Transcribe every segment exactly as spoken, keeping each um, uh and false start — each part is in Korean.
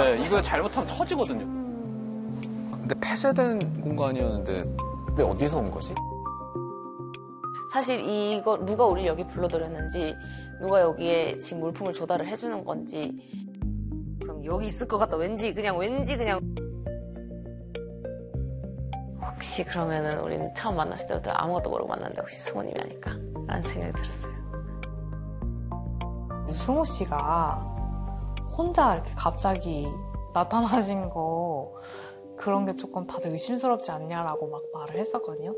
네, 이거 잘못하면 터지거든요. 근데 폐쇄된 공간이었는데 왜 어디서 온 거지? 사실 이거 누가 우리 여기 불러들였는지, 누가 여기에 지금 물품을 조달을 해주는 건지, 그럼 여기 있을 것 같다. 왠지 그냥 왠지 그냥 혹시 그러면은 우리는 처음 만났을 때부터 아무것도 모르고 만났는데 혹시 승호님이 아닐까? 라는 생각이 들었어요. 승호 씨가 혼자 이렇게 갑자기 나타나신 거 그런 게 조금 다들 의심스럽지 않냐라고 막 말을 했었거든요.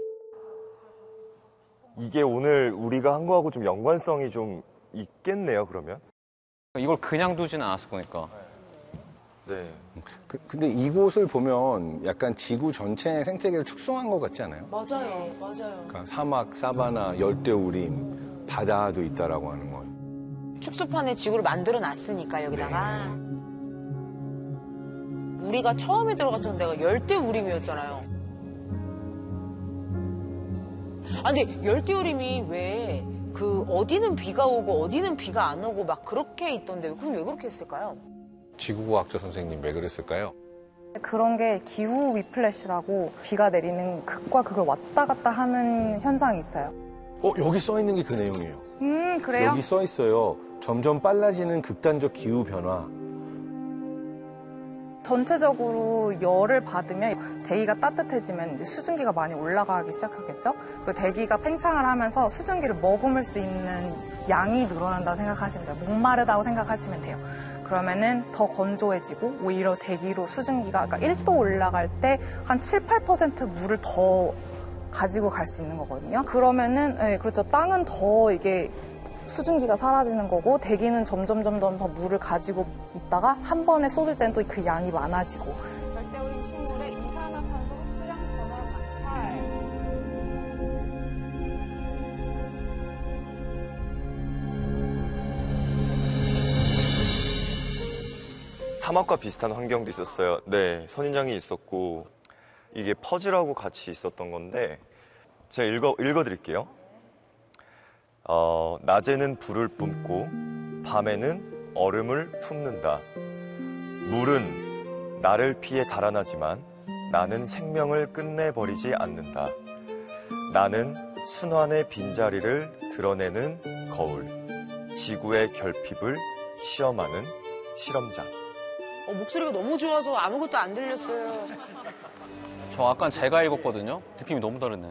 이게 오늘 우리가 한 거하고 좀 연관성이 좀 있겠네요, 그러면? 이걸 그냥 두진 않았을 거니까. 네. 그, 근데 이곳을 보면 약간 지구 전체의 생태계를 축소한 것 같지 않아요? 맞아요, 맞아요. 그러니까 사막, 사바나, 열대우림, 바다도 있다라고 하는 건. 축소판에 지구를 만들어 놨으니까 여기다가. 네. 우리가 처음에 들어갔던 데가 열대우림이었잖아요. 아, 근데 열대우림이 왜 그 어디는 비가 오고 어디는 비가 안 오고 막 그렇게 있던데 그럼 왜 그렇게 했을까요? 지구과학자 선생님 왜 그랬을까요? 그런 게 기후 위플래시라고 비가 내리는 극과 극을 왔다 갔다 하는 현상이 있어요. 어, 여기 써 있는 게 그 내용이에요. 음, 그래요? 여기 써 있어요. 점점 빨라지는 극단적 기후 변화. 전체적으로 열을 받으면 대기가 따뜻해지면 이제 수증기가 많이 올라가기 시작하겠죠? 그 대기가 팽창을 하면서 수증기를 머금을 수 있는 양이 늘어난다고 생각하시면 돼요. 목마르다고 생각하시면 돼요. 그러면은 더 건조해지고 오히려 대기로 수증기가 그러니까 일 도 올라갈 때 한 칠, 팔 퍼센트 물을 더 가지고 갈 수 있는 거거든요. 그러면은 네, 그렇죠. 땅은 더 이게 수증기가 사라지는 거고 대기는 점점 점점 더 물을 가지고 있다가 한 번에 쏟을 때는 또 그 양이 많아지고. 열대우림 식물의 이산화탄소 흡수량 변화 관찰. 사막과 비슷한 환경도 있었어요. 네, 선인장이 있었고 이게 퍼즐하고 같이 있었던 건데 제가 읽어, 읽어드릴게요. 어, 낮에는 불을 뿜고 밤에는 얼음을 품는다. 물은 나를 피해 달아나지만 나는 생명을 끝내버리지 않는다. 나는 순환의 빈자리를 드러내는 거울. 지구의 결핍을 시험하는 실험장. 어, 목소리가 너무 좋아서 아무것도 안 들렸어요. 저 아까 제가 읽었거든요. 느낌이 너무 다르네.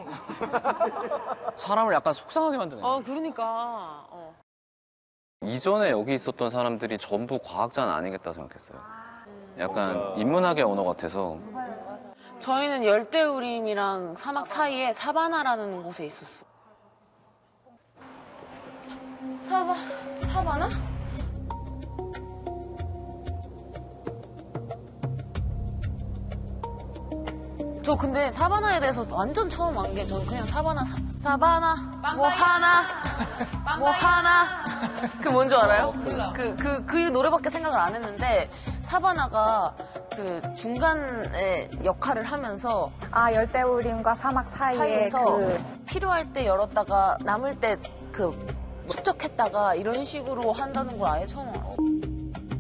사람을 약간 속상하게 만드네. 어, 그러니까. 어. 이전에 여기 있었던 사람들이 전부 과학자는 아니겠다 생각했어요. 약간 인문학의 언어 같아서. 저희는 열대우림이랑 사막 사이에 사바나라는 곳에 있었어요. 사바, 사바나? 저 근데 사바나에 대해서 완전 처음 안 게 저는 그냥 사바나 사, 사바나 뭐 하나 뭐 하나 그 뭔지 알아요? 그 그 그 노래밖에 생각을 안 했는데 사바나가 그 중간에 역할을 하면서 아, 열대우림과 사막 사이에 사이에서 그 필요할 때 열었다가 남을 때 그 축적했다가 이런 식으로 한다는 걸 아예 처음 알아요.